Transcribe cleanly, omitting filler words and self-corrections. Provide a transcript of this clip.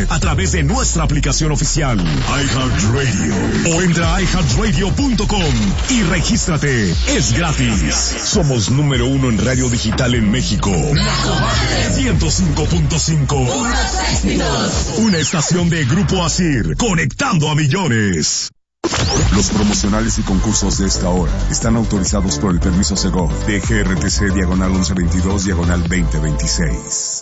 a través de nuestra aplicación oficial, iHeartRadio. O entra a iHeartRadio.com y regístrate. Es gratis. Somos número 1 en radio digital en México. 105.5. Una estación de Grupo ASIR, conectando a millones. Los promocionales y concursos de esta hora están autorizados por el permiso Segov de GRTC /1122/2026.